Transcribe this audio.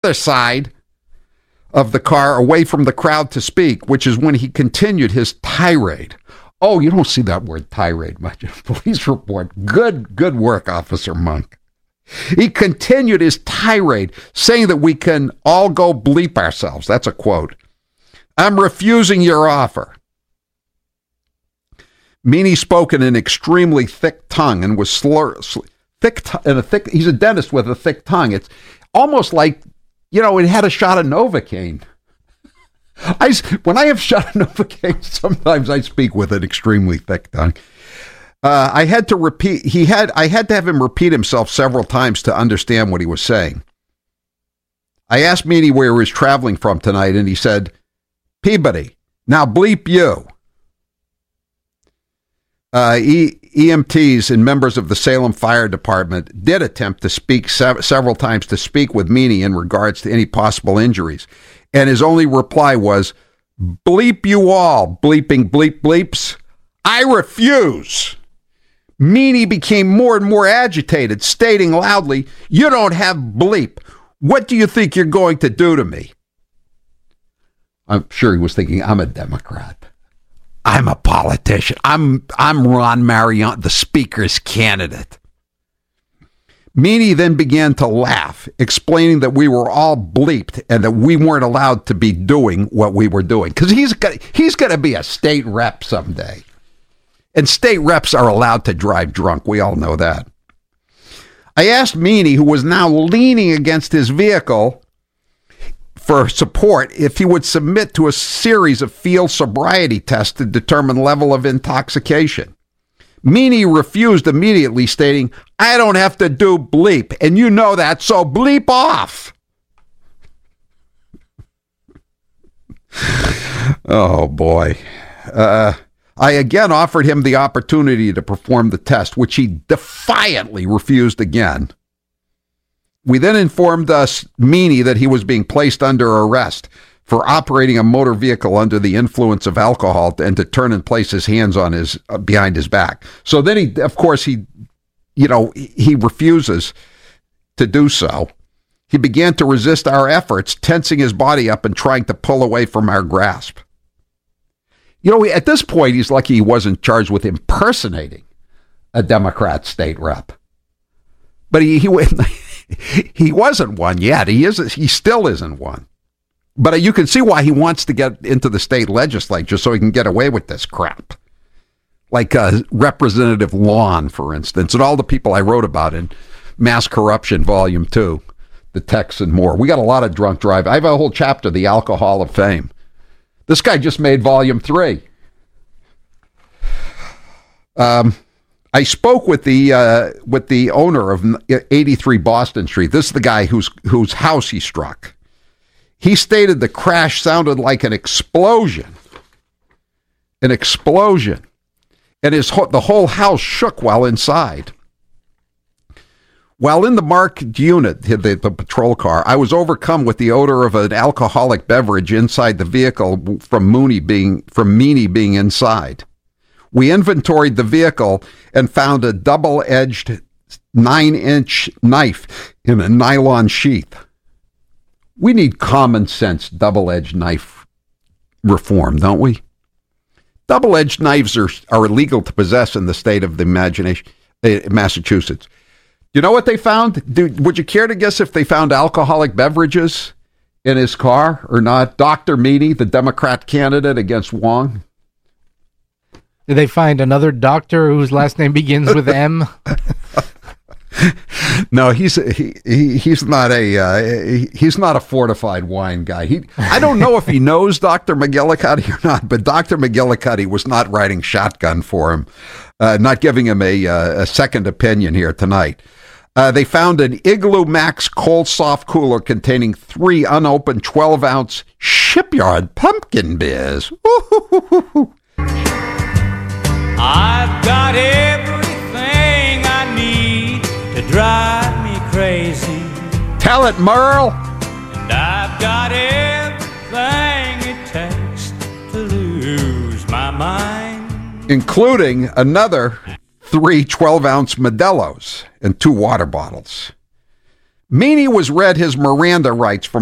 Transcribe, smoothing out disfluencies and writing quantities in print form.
other side of the car away from the crowd to speak, which is when he continued his tirade. Oh, you don't see that word tirade much in a police report. Good work, Officer Monk. He continued his tirade, saying that we can all go bleep ourselves. That's a quote. I'm refusing your offer. Meany spoke in an extremely thick tongue and was he's a dentist with a thick tongue. It's almost like, it had a shot of Novocaine. When I have shot of Novocaine, sometimes I speak with an extremely thick tongue. I had to have him repeat himself several times to understand what he was saying. I asked Meany where he was traveling from tonight, and he said, Peabody, now bleep you. EMTs and members of the Salem Fire Department did attempt to speak several times to speak with Meany in regards to any possible injuries. And his only reply was, bleep you all, bleeping bleep bleeps. I refuse. Meany became more and more agitated, stating loudly, you don't have bleep. What do you think you're going to do to me? I'm sure he was thinking, I'm a Democrat. I'm a politician. I'm Ron Marion, the speaker's candidate. Meany then began to laugh, explaining that we were all bleeped and that we weren't allowed to be doing what we were doing. Because he's going to be a state rep someday. And state reps are allowed to drive drunk. We all know that. I asked Meany, who was now leaning against his vehicle for support, if he would submit to a series of field sobriety tests to determine level of intoxication. Meany refused immediately, stating, I don't have to do bleep, and you know that, so bleep off. Oh, boy. I again offered him the opportunity to perform the test, which he defiantly refused again. We then informed Meany that he was being placed under arrest for operating a motor vehicle under the influence of alcohol and to turn and place his hands on his behind his back. So then he refuses to do so. He began to resist our efforts, tensing his body up and trying to pull away from our grasp. At this point, he's lucky he wasn't charged with impersonating a Democrat state rep. But he wasn't one yet. He still isn't one. But you can see why he wants to get into the state legislature so he can get away with this crap. Like Representative Lawn, for instance, and all the people I wrote about in Mass Corruption, Volume 2, the texts and more. We got a lot of drunk driving. I have a whole chapter, The Alcohol of Fame. This guy just made Volume 3. I spoke with the owner of 83 Boston Street. This is the guy whose house he struck. He stated the crash sounded like an explosion. An explosion. And the whole house shook while inside. While in the marked unit, the patrol car, I was overcome with the odor of an alcoholic beverage inside the vehicle from Meany being inside. We inventoried the vehicle and found a double-edged 9-inch knife in a nylon sheath. We need common sense double-edged knife reform, don't we? Double-edged knives are illegal to possess in the state of Massachusetts. You know what they found? Would you care to guess if they found alcoholic beverages in his car or not? Dr. Meany, the Democrat candidate against Wong. Did they find another doctor whose last name begins with M? No, he's not a fortified wine guy. I don't know if he knows Dr. McGillicuddy or not, but Dr. McGillicuddy was not riding shotgun for him, not giving him a second opinion here tonight. They found an Igloo Max cold soft cooler containing 3 unopened 12-ounce Shipyard pumpkin beers. I've got everything I need to drive me crazy. Tell it, Merle. And I've got everything it takes to lose my mind. Including another 3 12-ounce Modelo's and 2 water bottles. Meany was read his Miranda rights from